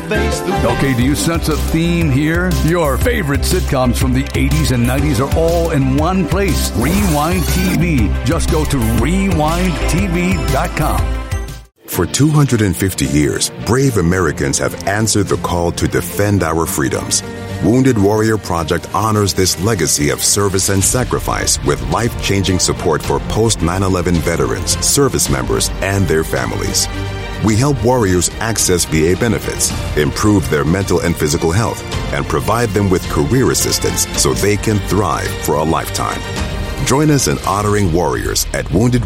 face the... Okay, do you sense a theme here? Your favorite sitcoms from the 80s and 90s are all in one place. Rewind TV. Just go to rewindtv.com. For 250 years, brave Americans have answered the call to defend our freedoms. Wounded Warrior Project honors this legacy of service and sacrifice with life-changing support for post-9/11 veterans, service members, and their families. We help warriors access VA benefits, improve their mental and physical health, and provide them with career assistance so they can thrive for a lifetime. Join us in honoring warriors at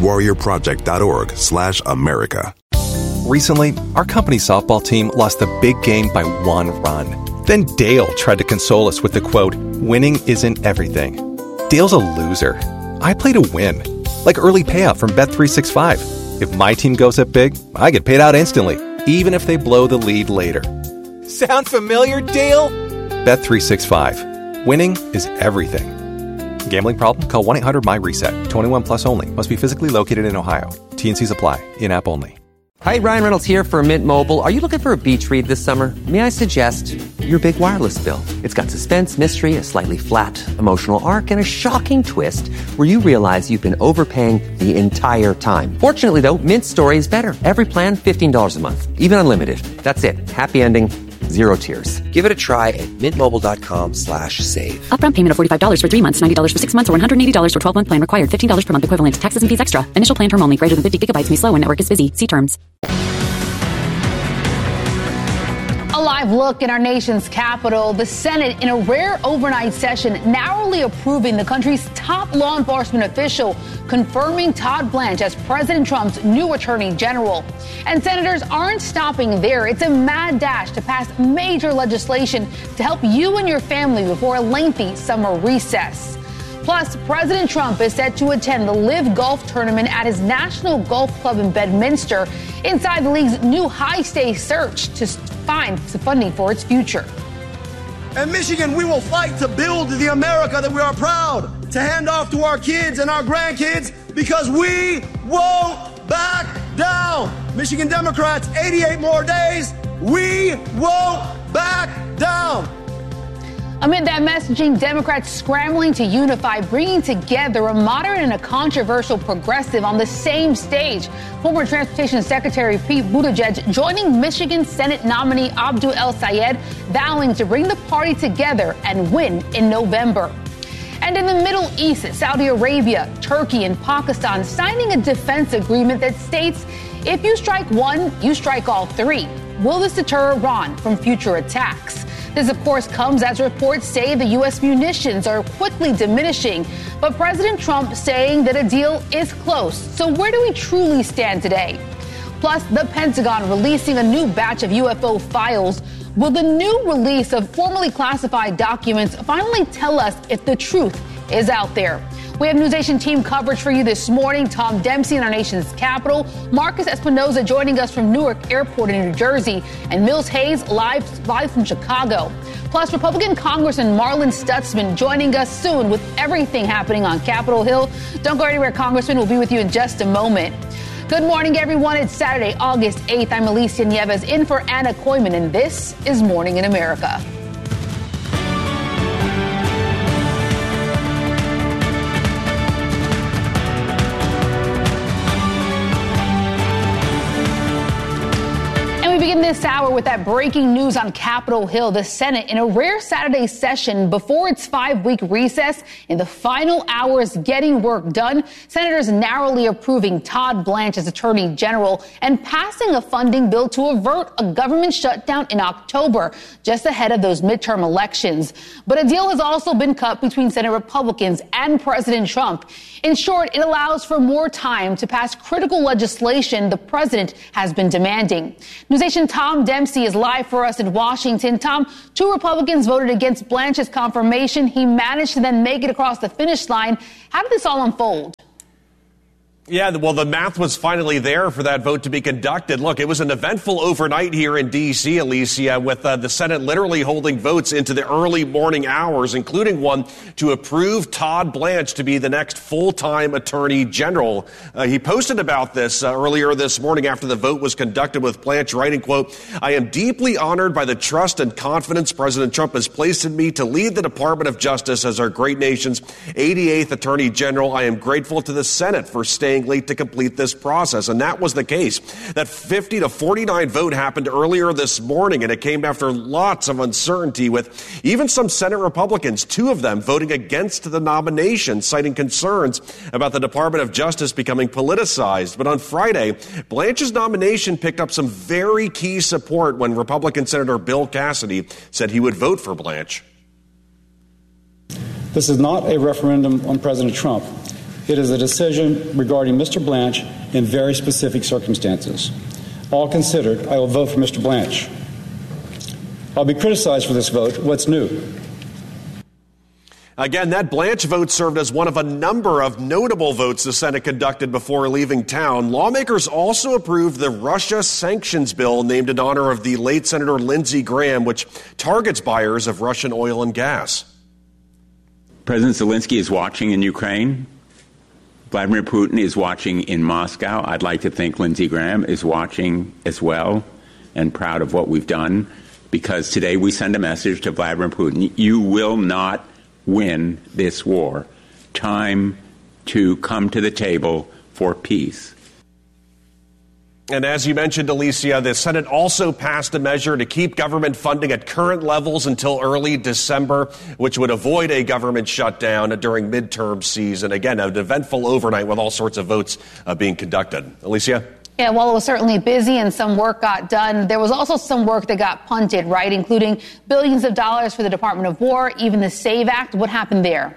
woundedwarriorproject.org/America. Recently, our company's softball team lost the big game by 1 run. Then Dale tried to console us with the quote, "Winning isn't everything." Dale's a loser. I play to win. Like early payout from Bet365. If my team goes up big, I get paid out instantly, even if they blow the lead later. Sound familiar, Dale? Bet365. Winning is everything. Gambling problem? Call 1-800-MY-RESET. 21 plus only. Must be physically located in Ohio. T&Cs apply. In-app only. Hi, Ryan Reynolds here for Mint Mobile. Are you looking for a beach read this summer? May I suggest your big wireless bill? It's got suspense, mystery, a slightly flat emotional arc, and a shocking twist where you realize you've been overpaying the entire time. Fortunately, though, Mint's story is better. Every plan, $15 a month. Even unlimited. That's it. Happy ending. Zero tears. Give it a try at mintmobile.com/save. Upfront payment of $45 for 3 months, $90 for 6 months, or $180 for 12-month plan required. $15 per month equivalent. Taxes and fees extra. Initial plan term only. Greater than 50 gigabytes may slow when network is busy. See terms. A live look in our nation's capital. The Senate, in a rare overnight session, narrowly approving the country's top law enforcement official, confirming Todd Blanche as President Trump's new attorney general. And senators aren't stopping there. It's a mad dash to pass major legislation to help you and your family before a lengthy summer recess. Plus, President Trump is set to attend the LIV Golf Tournament at his National Golf Club in Bedminster inside the league's new high-stakes search to find some funding for its future. In Michigan, we will fight to build the America that we are proud to hand off to our kids and our grandkids because we won't back down. Michigan Democrats, 88 more days. We won't back down. Amid that messaging, Democrats scrambling to unify, bringing together a moderate and a controversial progressive on the same stage. Former Transportation Secretary Pete Buttigieg joining Michigan Senate nominee Abdul El-Sayed, vowing to bring the party together and win in November. And in the Middle East, Saudi Arabia, Turkey, and Pakistan signing a defense agreement that states if you strike one, you strike all three. Will this deter Iran from future attacks? This, of course, comes as reports say the U.S. munitions are quickly diminishing, but President Trump saying that a deal is close. So where do we truly stand today? Plus, the Pentagon releasing a new batch of UFO files. Will the new release of formerly classified documents finally tell us if the truth is out there? We have NewsNation team coverage for you this morning. Tom Dempsey in our nation's capital, Marcus Espinoza joining us from Newark Airport in New Jersey, and Mills Hayes live from Chicago. Plus, Republican Congressman Marlin Stutzman joining us soon with everything happening on Capitol Hill. Don't go anywhere, Congressman. We'll be with you in just a moment. Good morning, everyone. It's Saturday, August 8th. I'm Alicia Nieves in for Anna Koyman, and this is Morning in America. We begin this hour with that breaking news on Capitol Hill. The Senate, in a rare Saturday session before its 5-week recess, in the final hours getting work done, senators narrowly approving Todd Blanche as Attorney General and passing a funding bill to avert a government shutdown in October, just ahead of those midterm elections. But a deal has also been cut between Senate Republicans and President Trump. In short, it allows for more time to pass critical legislation the president has been demanding. NewsNation Tom Dempsey is live for us in Washington. Tom, 2 Republicans voted against Blanche's confirmation. He managed to then make it across the finish line. How did this all unfold? Yeah, well, the math was finally there for that vote to be conducted. Look, it was an eventful overnight here in D.C., Alicia, with the Senate literally holding votes into the early morning hours, including one to approve Todd Blanche to be the next full-time Attorney General. He posted about this earlier this morning after the vote was conducted, with Blanche writing, quote, "I am deeply honored by the trust and confidence President Trump has placed in me to lead the Department of Justice as our great nation's 88th Attorney General. I am grateful to the Senate for staying late to complete this process." And that was the case. That 50-49 vote happened earlier this morning, and it came after lots of uncertainty, with even some Senate Republicans, 2 of them, voting against the nomination, citing concerns about the Department of Justice becoming politicized. But on Friday, Blanche's nomination picked up some very key support when Republican Senator Bill Cassidy said he would vote for Blanche. This is not a referendum on President Trump. It is a decision regarding Mr. Blanche in very specific circumstances. All considered, I will vote for Mr. Blanche. I'll be criticized for this vote. What's new? Again, that Blanche vote served as one of a number of notable votes the Senate conducted before leaving town. Lawmakers also approved the Russia sanctions bill named in honor of the late Senator Lindsey Graham, which targets buyers of Russian oil and gas. President Zelensky is watching in Ukraine. Vladimir Putin is watching in Moscow. I'd like to think Lindsey Graham is watching as well and proud of what we've done, because today we send a message to Vladimir Putin: you will not win this war. Time to come to the table for peace. And as you mentioned, Alicia, the Senate also passed a measure to keep government funding at current levels until early December, which would avoid a government shutdown during midterm season. Again, an eventful overnight with all sorts of votes being conducted. Alicia? Yeah, while it was certainly busy and some work got done, there was also some work that got punted, right, including billions of dollars for the Department of War, even the SAVE Act. What happened there?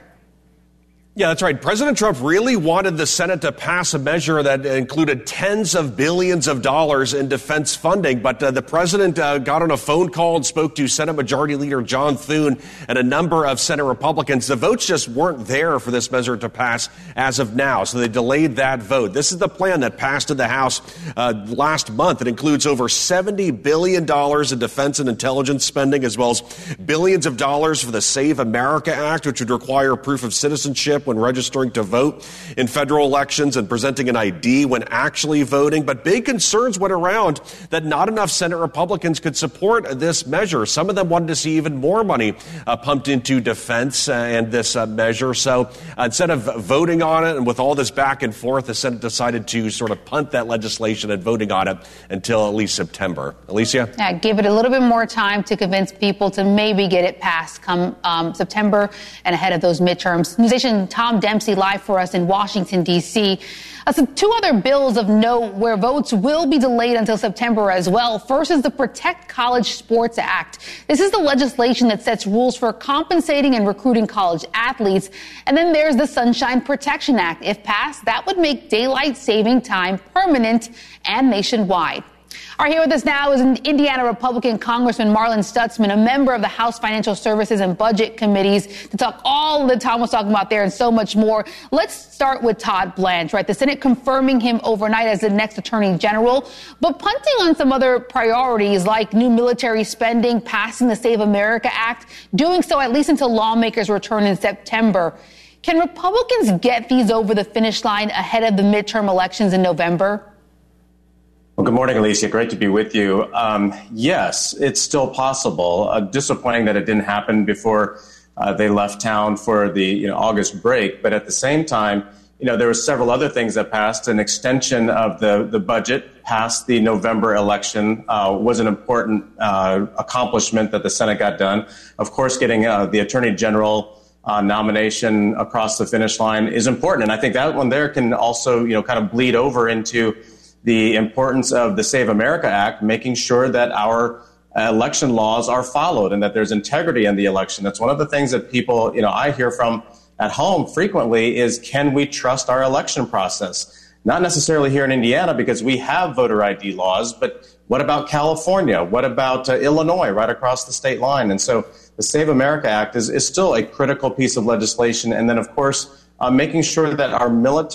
Yeah, that's right. President Trump really wanted the Senate to pass a measure that included tens of billions of dollars in defense funding. But the president got on a phone call and spoke to Senate Majority Leader John Thune and a number of Senate Republicans. The votes just weren't there for this measure to pass as of now, so they delayed that vote. This is the plan that passed in the House last month. It includes over $70 billion in defense and intelligence spending, as well as billions of dollars for the Save America Act, which would require proof of citizenship when registering to vote in federal elections and presenting an ID when actually voting. But big concerns went around that not enough Senate Republicans could support this measure. Some of them wanted to see even more money pumped into defense and this measure. So instead of voting on it and with all this back and forth, the Senate decided to sort of punt that legislation and voting on it until at least September. Alicia? Yeah, give it a little bit more time to convince people to maybe get it passed come September and ahead of those midterms. Newsation Tom Dempsey live for us in Washington, D.C. So 2 other bills of note where votes will be delayed until September as well. First is the Protect College Sports Act. This is the legislation that sets rules for compensating and recruiting college athletes. And then there's the Sunshine Protection Act. If passed, that would make daylight saving time permanent and nationwide. All right, here with us now is Indiana Republican Congressman Marlin Stutzman, a member of the House Financial Services and Budget Committees, to talk all that Tom was talking about there and so much more. Let's start with Todd Blanche, right? The Senate confirming him overnight as the next Attorney General, but punting on some other priorities like new military spending, passing the Save America Act, doing so at least until lawmakers return in September. Can Republicans get these over the finish line ahead of the midterm elections in November? Well, good morning, Alicia. Great to be with you. Yes, it's still possible. Disappointing that it didn't happen before they left town for the August break. But at the same time, there were several other things that passed. An extension of the budget past the November election was an important accomplishment that the Senate got done. Of course, getting the Attorney General nomination across the finish line is important. And I think that one there can also, kind of bleed over into the importance of the Save America Act, making sure that our election laws are followed and that there's integrity in the election. That's one of the things that people, I hear from at home frequently is, can we trust our election process? Not necessarily here in Indiana because we have voter ID laws, but what about California? What about Illinois right across the state line? And so the Save America Act is still a critical piece of legislation. And then, of course, making sure that our military